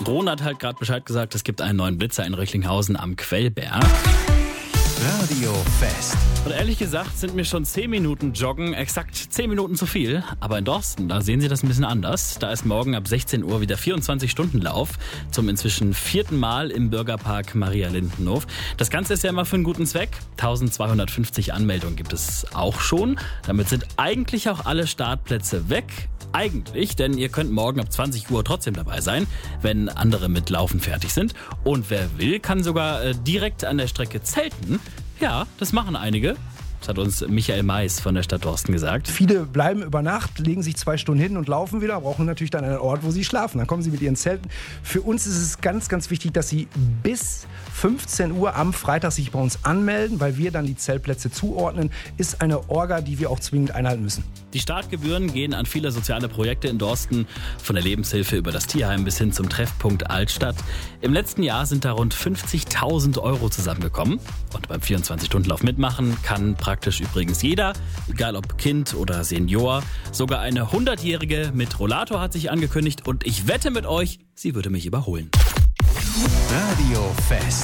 Ron hat halt gerade Bescheid gesagt, es gibt einen neuen Blitzer in Recklinghausen am Quellberg. Radio Fest. Und ehrlich gesagt sind mir schon 10 Minuten Joggen exakt 10 Minuten zu viel. Aber in Dorsten, da sehen sie das ein bisschen anders. Da ist morgen ab 16 Uhr wieder 24-Stunden-Lauf zum inzwischen 4. Mal im Bürgerpark Maria-Lindenhof. Das Ganze ist ja immer für einen guten Zweck. 1250 Anmeldungen gibt es auch schon. Damit sind eigentlich auch alle Startplätze weg. Eigentlich, denn ihr könnt morgen ab 20 Uhr trotzdem dabei sein, wenn andere mit Laufen fertig sind. Und wer will, kann sogar direkt an der Strecke zelten. Ja, das machen einige. Das hat uns Michael Mais von der Stadt Dorsten gesagt. Viele bleiben über Nacht, legen sich 2 Stunden hin und laufen wieder, brauchen natürlich dann einen Ort, wo sie schlafen. Dann kommen sie mit ihren Zelten. Für uns ist es ganz, ganz wichtig, dass sie bis 15 Uhr am Freitag sich bei uns anmelden, weil wir dann die Zeltplätze zuordnen. Ist eine Orga, die wir auch zwingend einhalten müssen. Die Startgebühren gehen an viele soziale Projekte in Dorsten, von der Lebenshilfe über das Tierheim bis hin zum Treffpunkt Altstadt. Im letzten Jahr sind da rund 50.000 € zusammengekommen. Und beim 24-Stunden-Lauf mitmachen kann praktisch übrigens jeder, egal ob Kind oder Senior. Sogar eine 100-Jährige mit Rollator hat sich angekündigt und ich wette mit euch, sie würde mich überholen. Radio Fest.